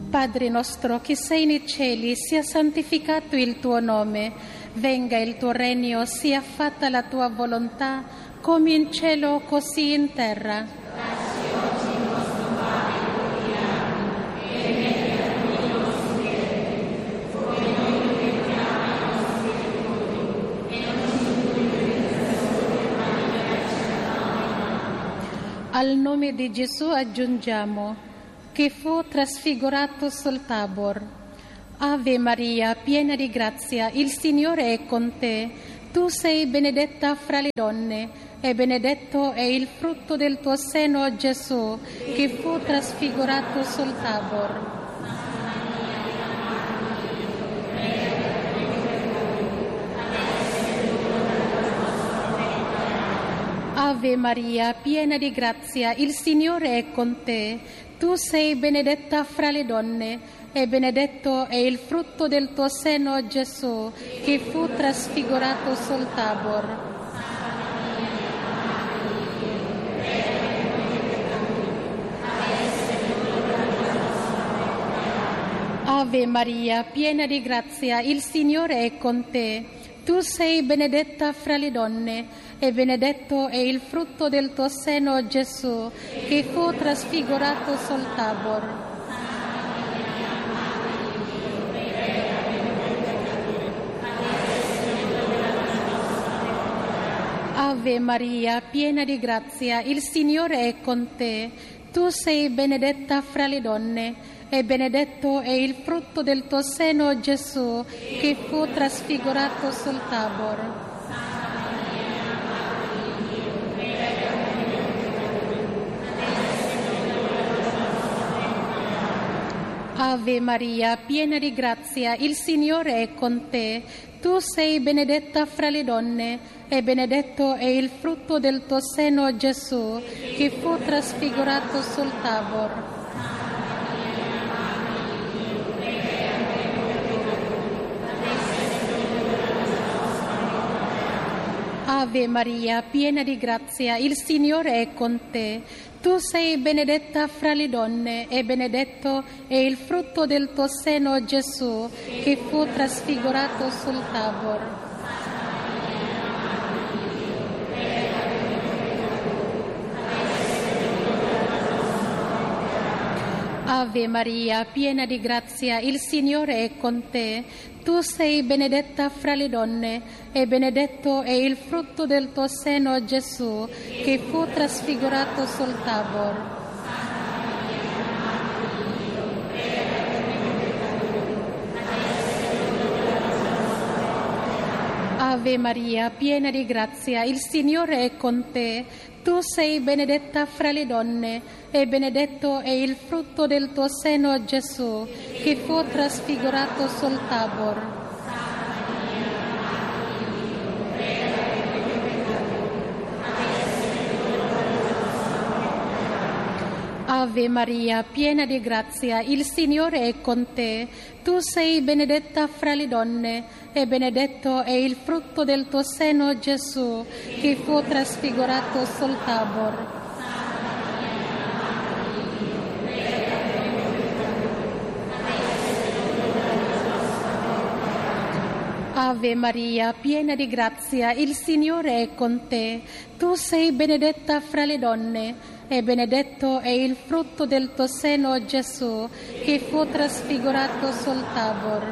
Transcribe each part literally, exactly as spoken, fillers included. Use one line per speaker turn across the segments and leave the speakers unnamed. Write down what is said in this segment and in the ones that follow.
Padre nostro che sei nei cieli, sia santificato il tuo nome, venga il tuo regno, sia fatta la tua volontà, come in cielo così in terra. Al nome di Gesù aggiungiamo che fu trasfigurato sul Tabor. Ave Maria, piena di grazia, il Signore è con te. Tu sei benedetta fra le donne e benedetto è il frutto del tuo seno, Gesù, che fu trasfigurato sul Tabor. Ave Maria, piena di grazia, il Signore è con te. Tu sei benedetta fra le donne e benedetto è il frutto del tuo seno, Gesù, che fu trasfigurato sul Tabor. Ave Maria, piena di grazia, il Signore è con te. Tu sei benedetta fra le donne e benedetto è il frutto del tuo seno, Gesù, che fu trasfigurato sul Tabor. Ave Maria, piena di grazia, il Signore è con te. Tu sei benedetta fra le donne e benedetto è il frutto del tuo seno, Gesù, che fu trasfigurato sul Tabor. Ave Maria, piena di grazia, il Signore è con te. Tu sei benedetta fra le donne e benedetto è il frutto del tuo seno, Gesù, che fu trasfigurato sul Tabor. Ave Maria, piena di grazia, il Signore è con te. Tu sei benedetta fra le donne e benedetto è il frutto del tuo seno, Gesù, che fu trasfigurato sul Tabor. Ave Maria, piena di grazia, il Signore è con te. Tu sei benedetta fra le donne e benedetto è il frutto del tuo seno, Gesù, che fu trasfigurato sul Tabor. Ave Maria, piena di grazia, il Signore è con te. Tu sei benedetta fra le donne e benedetto è il frutto del tuo seno, Gesù, che fu trasfigurato sul Tabor. Ave Maria, piena di grazia, il Signore è con te. Tu sei benedetta fra le donne e benedetto è il frutto del tuo seno, Gesù, che fu trasfigurato sul Tabor. Ave Maria, piena di grazia, il Signore è con te. Tu sei benedetta fra le donne e benedetto è il frutto del tuo seno, Gesù, che fu trasfigurato sul Tabor.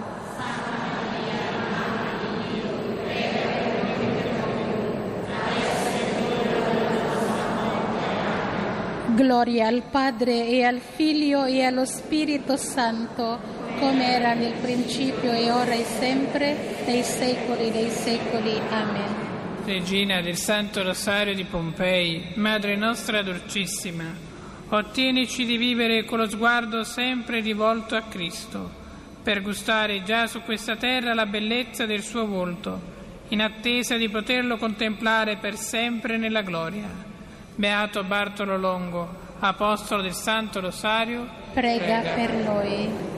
Gloria al Padre e al Figlio e allo Spirito Santo, come era nel principio e ora e sempre, nei secoli dei secoli. Amen.
Regina del Santo Rosario di Pompei, Madre nostra dolcissima, ottienici di vivere con lo sguardo sempre rivolto a Cristo, per gustare già su questa terra la bellezza del suo volto, in attesa di poterlo contemplare per sempre nella gloria. Beato Bartolo Longo, Apostolo del Santo Rosario,
prega, prega per noi.